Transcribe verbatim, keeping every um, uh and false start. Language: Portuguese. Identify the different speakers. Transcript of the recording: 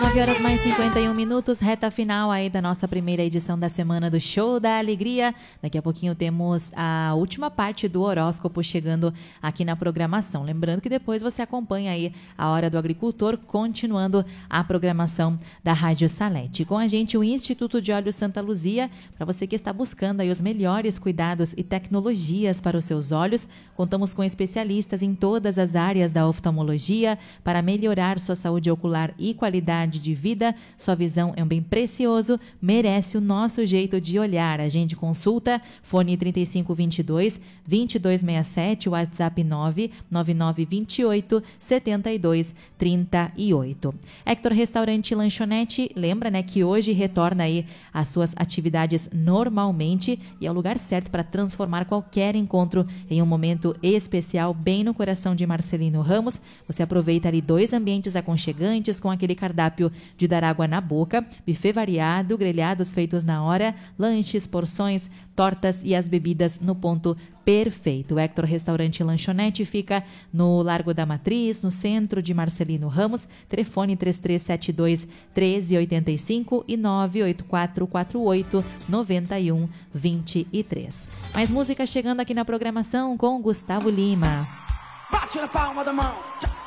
Speaker 1: nove horas mais cinquenta e um minutos, reta final aí da nossa primeira edição da semana do Show da Alegria. Daqui a pouquinho temos a última parte do horóscopo chegando aqui na programação. Lembrando que depois você acompanha aí a Hora do Agricultor, continuando a programação da Rádio Salete. Com a gente o Instituto de Olhos Santa Luzia, para você que está buscando aí os melhores cuidados e tecnologias para os seus olhos. Contamos com especialistas em todas as áreas da oftalmologia para melhorar sua saúde ocular e qualidade de vida. Sua visão é um bem precioso, merece o nosso jeito de olhar. Agende consulta, fone trinta e cinco, vinte e dois, vinte e dois sessenta e sete, WhatsApp nove nove nove, vinte e oito, setenta e dois, trinta e oito. Hector Restaurante e Lanchonete, lembra, né, que hoje retorna aí as suas atividades normalmente e é o lugar certo para transformar qualquer encontro em um momento especial, bem no coração de Marcelino Ramos. Você aproveita ali dois ambientes aconchegantes com aquele cardápio de dar água na boca, buffet variado, grelhados feitos na hora, lanches, porções, tortas e as bebidas no ponto perfeito. O Hector Restaurante e Lanchonete fica no Largo da Matriz, no centro de Marcelino Ramos. Telefone três três sete dois, um três oito cinco e nove oito quatro, quatro oito, nove um, dois três. Mais música chegando aqui na programação com Gustavo Lima.
Speaker 2: Bate na palma da mão.